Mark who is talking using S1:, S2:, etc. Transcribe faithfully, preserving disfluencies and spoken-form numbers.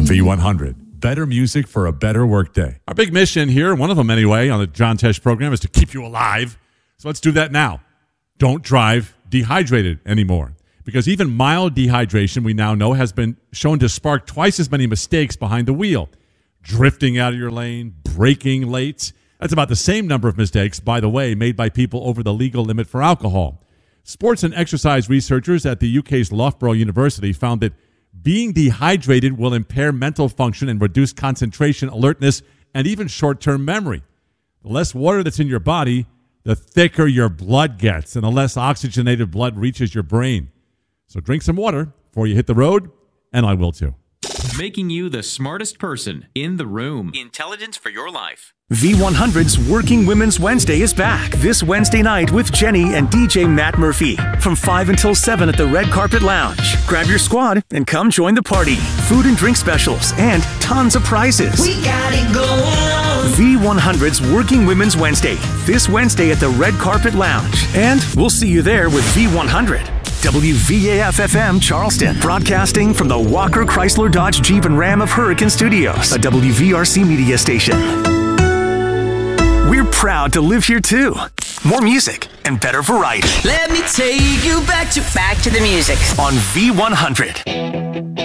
S1: V one hundred. Better music for a better workday. Our big mission here, one of them anyway, on the John Tesh program is to keep you alive. So let's do that now. Don't drive dehydrated anymore. Because even mild dehydration, we now know, has been shown to spark twice as many mistakes behind the wheel. Drifting out of your lane, braking late. That's about the same number of mistakes, by the way, made by people over the legal limit for alcohol. Sports and exercise researchers at the U K's Loughborough University found that being dehydrated will impair mental function and reduce concentration, alertness, and even short-term memory. The less water that's in your body, the thicker your blood gets, and the less oxygenated blood reaches your brain. So drink some water before you hit the road, and I will too.
S2: Making you the smartest person in the room. Intelligence for your life.
S3: V one hundred's Working Women's Wednesday is back this Wednesday night with Jenny and D J Matt Murphy from five until seven at the Red Carpet Lounge. Grab your squad and come join the party. Food and drink specials and tons of prizes.
S4: We got it going on.
S3: V one hundred's Working Women's Wednesday this Wednesday at the Red Carpet Lounge. And we'll see you there with V one hundred. W V A F F M Charleston, broadcasting from the Walker Chrysler Dodge Jeep and Ram of Hurricane Studios, a W V R C media station. We're proud to live here too. More music and better variety.
S4: Let me take you back to back to the music
S3: on V one hundred.